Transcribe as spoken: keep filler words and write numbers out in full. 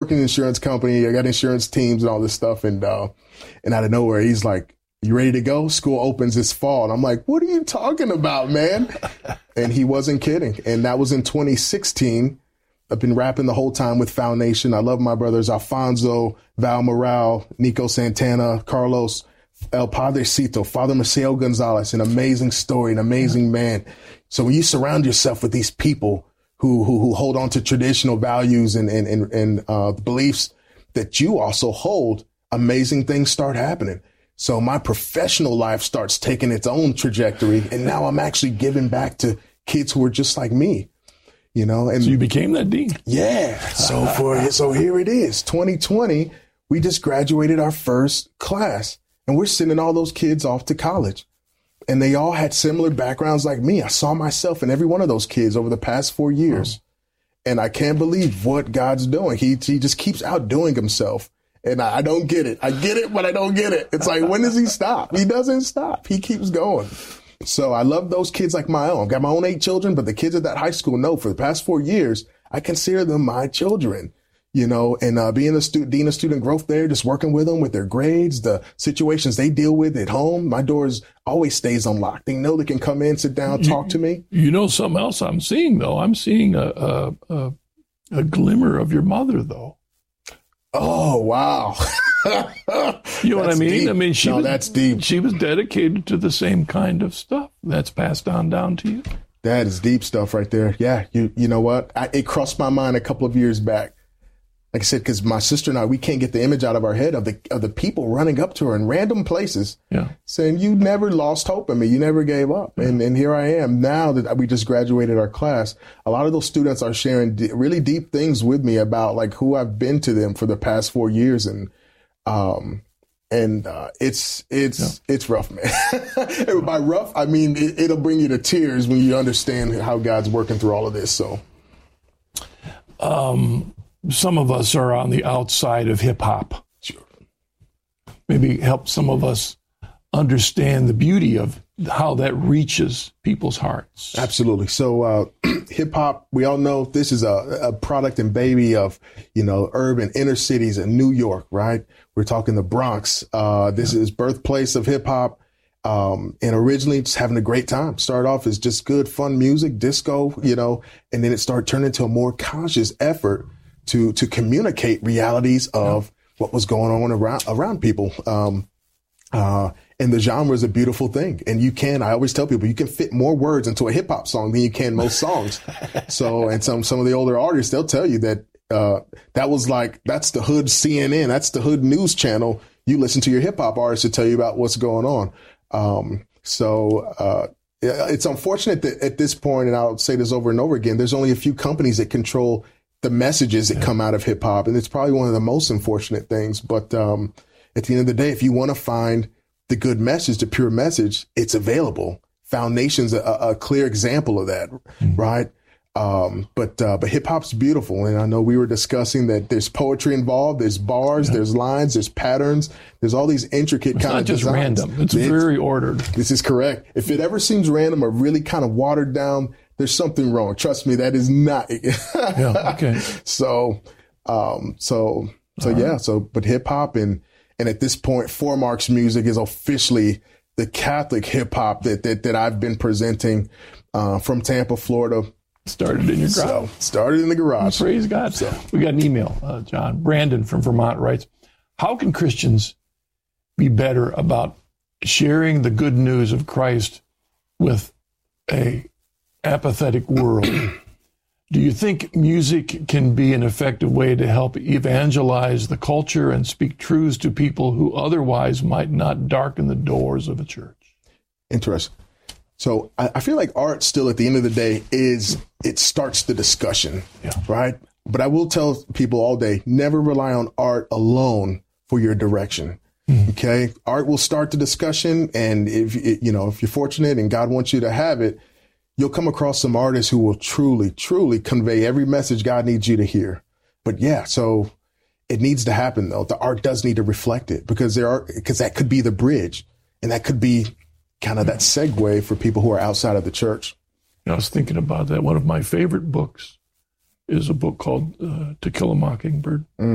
working in an insurance company. I got insurance teams and all this stuff. And, uh, and out of nowhere, he's like, you ready to go? School opens this fall. And I'm like, what are you talking about, man? And he wasn't kidding. And that was in twenty sixteen. I've been rapping the whole time with Foundation. I love my brothers, Alfonso, Val Morale, Nico Santana, Carlos, El Padrecito, Father Maceo Gonzalez, an amazing story, an amazing man. So when you surround yourself with these people who, who, who hold on to traditional values and, and, and, and uh, beliefs that you also hold, amazing things start happening. So my professional life starts taking its own trajectory. And now I'm actually giving back to kids who are just like me. You know, and so you became that dean. Yeah. So for so here it is, twenty twenty. We just graduated our first class, and we're sending all those kids off to college, and they all had similar backgrounds like me. I saw myself in every one of those kids over the past four years, oh. and I can't believe what God's doing. He he just keeps outdoing himself, and I, I don't get it. I get it, but I don't get it. It's like, when does he stop? He doesn't stop. He keeps going. So I love those kids like my own. I've got my own eight children, but the kids at that high school know for the past four years, I consider them my children, you know, and uh, being a stu- dean of student growth there, just working with them with their grades, the situations they deal with at home. My doors always stays unlocked. They know they can come in, sit down, talk you, to me. You know, something else I'm seeing, though. I'm seeing a, a, a, a glimmer of your mother, though. Oh, wow. You know what I mean? Deep. I mean, she no, was, that's deep. She was dedicated to the same kind of stuff that's passed on down to you. That is deep stuff right there. Yeah. You, you know what? I, it crossed my mind a couple of years back. Like I said, because my sister and I, we can't get the image out of our head of the of the people running up to her in random places, yeah, saying, you never lost hope in me. You never gave up. Yeah. And and here I am now that we just graduated our class. A lot of those students are sharing d- really deep things with me about like who I've been to them for the past four years. And um and uh, it's it's yeah. it's rough, man. And by rough, I mean it, it'll bring you to tears when you understand how God's working through all of this. So, um. Some of us are on the outside of hip hop. Sure. Maybe help some of us understand the beauty of how that reaches people's hearts. Absolutely. So uh, hip hop, we all know this is a, a product and baby of, you know, urban inner cities in New York, right? We're talking the Bronx. Uh, this yeah. is birthplace of hip hop. Um, and originally just having a great time. Started off as just good, fun music, disco, you know, and then it started turning into a more conscious effort to to communicate realities of what was going on around around people. Um, uh, and the genre is a beautiful thing. And you can, I always tell people, you can fit more words into a hip hop song than you can most songs. So, and some some of the older artists, they'll tell you that uh, that was like, that's the hood C N N, that's the hood news channel. You listen to your hip hop artists to tell you about what's going on. Um, so uh, it's unfortunate that at this point, and I'll say this over and over again, there's only a few companies that control the messages that come out of hip hop. And it's probably one of the most unfortunate things. But um, at the end of the day, if you want to find the good message, the pure message, it's available. Foundation's a, a clear example of that, mm-hmm. right? Um, but uh, but hip hop's beautiful. And I know we were discussing that there's poetry involved, there's bars, yeah. there's lines, there's patterns, there's all these intricate it's kind of designs. It's not just random. It's, it's very ordered. This is correct. If it ever seems random or really kind of watered down, there's something wrong. Trust me, that is not. yeah, okay. So, um, so, so All yeah, right. so, but hip hop and, and at this point, Four Marks Music is officially the Catholic hip hop that, that, that I've been presenting, uh, from Tampa, Florida. Started in your garage. So, started in the garage. Praise God. So. We got an email, uh, John. Brandon from Vermont writes, how can Christians be better about sharing the good news of Christ with a apathetic world? Do you think music can be an effective way to help evangelize the culture and speak truths to people who otherwise might not darken the doors of a church? Interesting. So I, I feel like art still at the end of the day is, it starts the discussion, yeah. right? But I will tell people all day, never rely on art alone for your direction. Mm-hmm. Okay. Art will start the discussion. And if, you know, if you're fortunate and God wants you to have it, you'll come across some artists who will truly, truly convey every message God needs you to hear. But yeah, so it needs to happen though. The art does need to reflect it, because there are, because that could be the bridge, and that could be kind of that segue for people who are outside of the church. I was thinking about that. One of my favorite books is a book called uh, To Kill a Mockingbird. Mm.